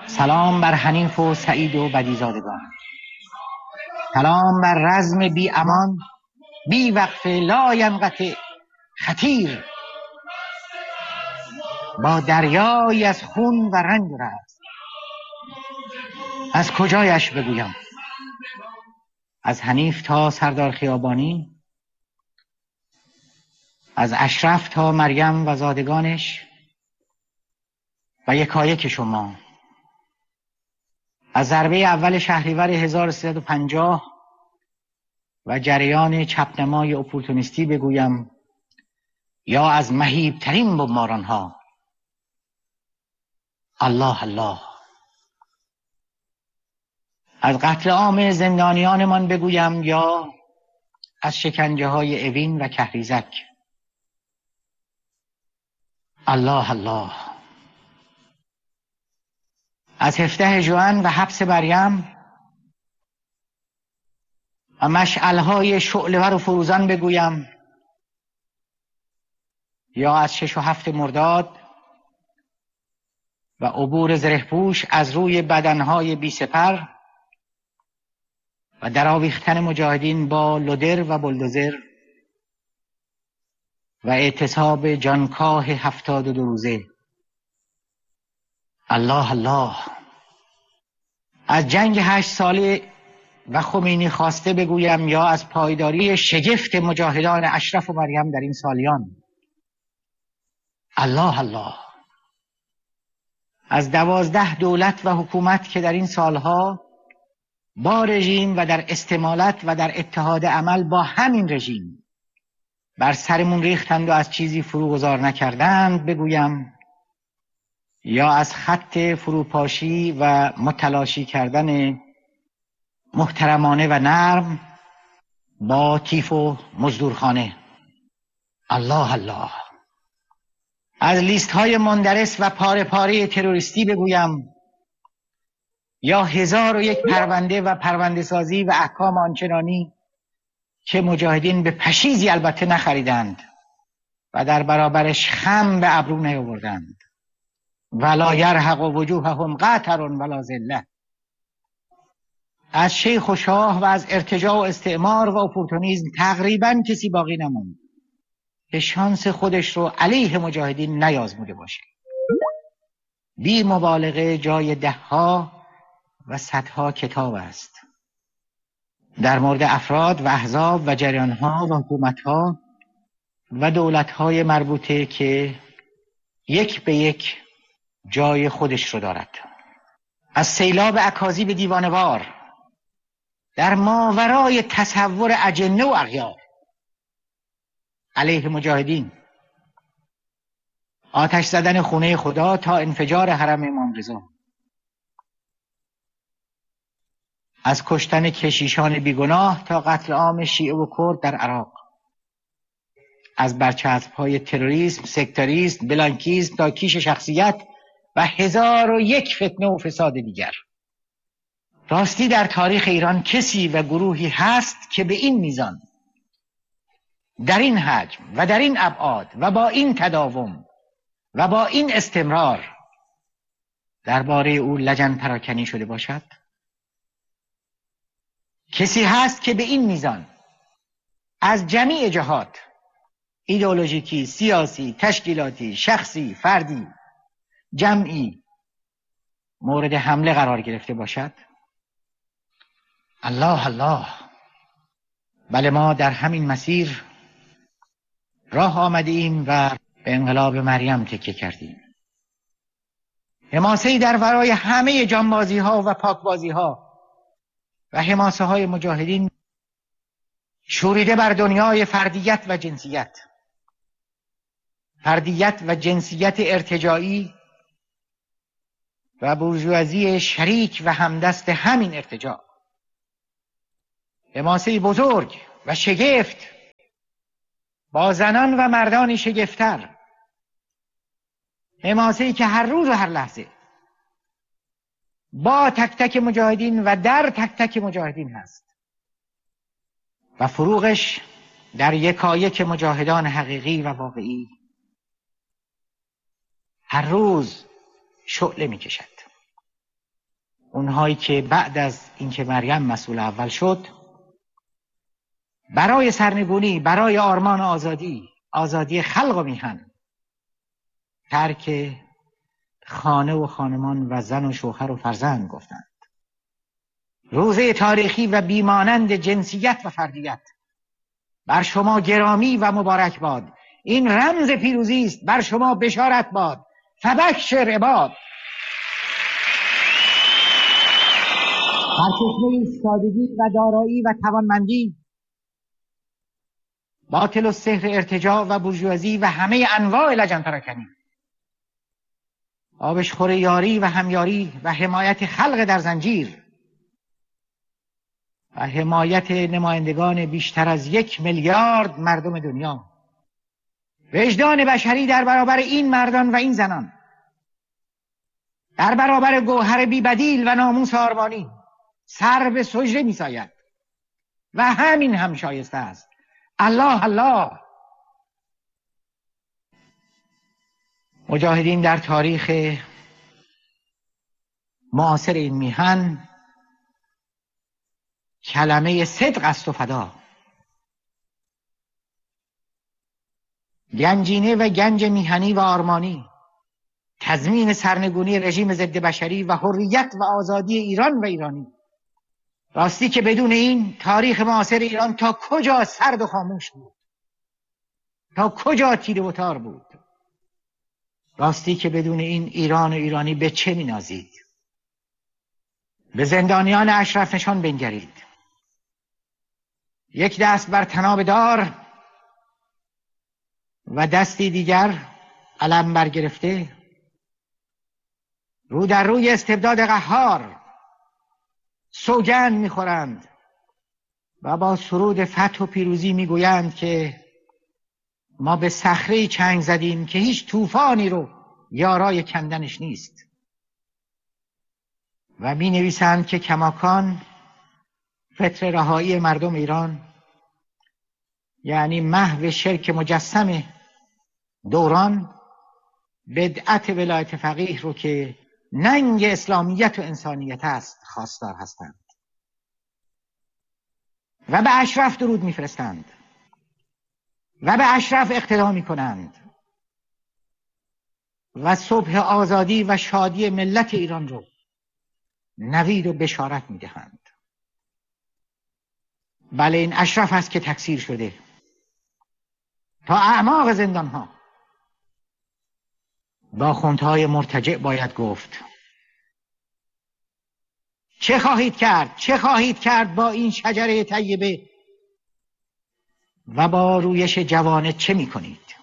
سلام بر حنیف و سعید و بدیزادگان. سلام بر رزم بی امان، بی وقفه لا ینقطع خطیر، با دریایی از خون و رنج و رزم. از کجایش بگویم؟ از حنیف تا سردار خیابانی، از اشرف تا مریم و زادگانش و یکایک شما، از ضربه اول شهریور 1350 و جریان چپنمای اپورتونیستی بگویم، یا از مهیبترین بمبارانها. الله الله. از قتل عام زندانیانمان بگویم، یا از شکنجه های اوین و کهریزک. الله الله. از 17 ژوئن و حبس مریم و مشعل‌های شعله‌ور و فروزان بگویم، یا از 6 و 7 مرداد و عبور زرهپوش از روی بدنهای بی سپر و درآویختن مجاهدین با لودر و بلدوزر و اعتصاب جانکاه 72 روزه. الله الله. از جنگ 8 ساله و خمینی خواسته بگویم، یا از پایداری شگفت مجاهدان اشرف و مریم در این سالیان. الله الله. از 12 دولت و حکومت که در این سالها با رژیم و در استمالت و در اتحاد عمل با همین رژیم بر سرمون ریختند و از چیزی فروگذار نکردند بگویم، یا از خط فروپاشی و متلاشی کردن محترمانه و نرم با تیف و مزدورخانه. الله الله. از لیست های مندرس و پاره پاره تروریستی بگویم، یا 1001 پرونده و پرونده سازی و احکام آنچنانی که مجاهدین به پشیزی البته نخریدند و در برابرش خم به ابرو نیاوردند. ولا یرهق وجوههم قتر ولا ذله. از شیخ و شاه و از ارتجاع و استعمار و اپورتونیسم تقریبا کسی باقی نموند که شانس خودش رو علیه مجاهدین نیازموده باشه. بی مبالغه جای 10 ها و 100 ها کتاب است در مورد افراد و احزاب و جریان ها و حکومت ها و دولت های مربوطه که یک به یک جای خودش رو دارد. از سیلاب اکاذیب دیوانوار در ماورای تصور اجنه و اغیار علیه مجاهدین، آتش زدن خونه خدا تا انفجار حرم امام رضا، از کشتن کشیشان بیگناه تا قتل عام شیعه و کرد در عراق، از برچسب‌های تروریسم، سکتاریسم، بلانکیسم تا کیش شخصیت و 1001 فتنه و فساد دیگر. راستی در تاریخ ایران کسی و گروهی هست که به این میزان، در این حجم و در این ابعاد و با این تداوم و با این استمرار درباره او لجن پراکنی شده باشد؟ کسی هست که به این میزان از جمیع جهات، ایدئولوژیکی، سیاسی، تشکیلاتی، شخصی، فردی، جمعی، مورد حمله قرار گرفته باشد؟ الله الله. بله، ما در همین مسیر راه آمده ایم و به انقلاب مریم تکیه کردیم. حماسه‌ای در ورای همه جانبازی ها و پاکبازی ها و حماسه های مجاهدین شوریده بر دنیای فردیت و جنسیت، فردیت و جنسیت ارتجاعی و بورژوازی شریک و همدست همین ارتجاع. حماسه‌ای بزرگ و شگفت با زنان و مردانی شگفت‌تر، حماسه‌ای که هر روز و هر لحظه با تک تک مجاهدین و در تک تک مجاهدین هست و فروغش در یکایک مجاهدان حقیقی و واقعی هر روز شعله می کشد. اونهایی که بعد از اینکه مریم مسئول اول شد برای سرنگونی، برای آرمان آزادی، آزادی خلق و میهن، ترک خانه و خانمان و زن و شوهر و فرزند گفتند. روزه تاریخی و بیمانند جنسیت و فردیت بر شما گرامی و مبارک باد. این رمز پیروزی است، بر شما بشارت باد. فبشر عباد. سرچشمه سادگی و دارایی و توانمندی، باطل و سحر ارتجاع و بورژوازی و همه انواع لجن پراکنی، آبشخور یاری و همیاری و حمایت خلق در زنجیر و حمایت نمایندگان بیشتر از 1 میلیارد مردم دنیا، وجدان بشری در برابر این مردان و این زنان، در برابر گوهر بی‌بدیل و ناموس آرمانی سر به سجده می‌ساید و همین هم شایسته است. الله الله. مجاهدین در تاریخ معاصر این میهن کلمه صدق است و فدا، گنجینه و گنج میهنی و آرمانی، تضمین سرنگونی رژیم ضد بشری و حریت و آزادی ایران و ایرانی. راستی که بدون این تاریخ معاصر ایران تا کجا سرد و خاموش بود، تا کجا تیره و تار بود. راستی که بدون این ایران و ایرانی به چه می‌نازید؟ به زندانیان اشرف نشان بنگرید. یک دست بر طناب دار و دستی دیگر علم برگرفته رو در روی استبداد قهار سوگند می‌خورند و با سرود فتح و پیروزی می‌گویند که ما به صخره چنگ زدیم که هیچ طوفانی رو یارای کندنش نیست و می‌نویسند که کماکان فتر رهایی مردم ایران یعنی محو شرک مجسم دوران، بدعت ولایت فقیه رو که ننگ اسلامیت و انسانیت است خواستار هستند و به اشرف درود میفرستند و به اشرف اقتدا میکنند و صبح آزادی و شادی ملت ایران رو نوید و بشارت میدهند. بله، این اشرف است که تکثیر شده تا اعماق زندان ها. با آخوندهای مرتجع باید گفت چه خواهید کرد؟ چه خواهید کرد با این شجره طیبه و با رویش جوانه چه میکنید؟